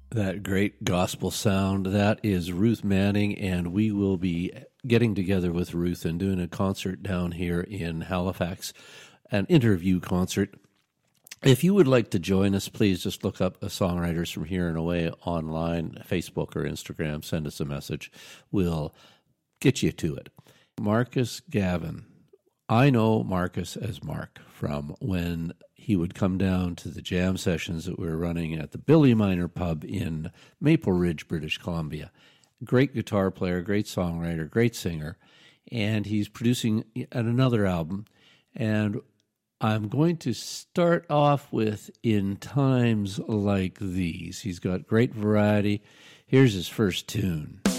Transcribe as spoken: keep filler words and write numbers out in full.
That great gospel sound, that is Ruth Manning, and we will be getting together with Ruth and doing a concert down here in Halifax, an interview concert. If you would like to join us, please just look up a Songwriters from Here and Away online, Facebook or Instagram, send us a message. We'll get you to it. Marcus Gavin. I know Marcus as Mark from when he would come down to the jam sessions that we were running at the Billy Miner Pub in Maple Ridge, British Columbia. Great guitar player, great songwriter, great singer, and he's producing another album. And I'm going to start off with In Times Like These. He's got great variety. Here's his first tune.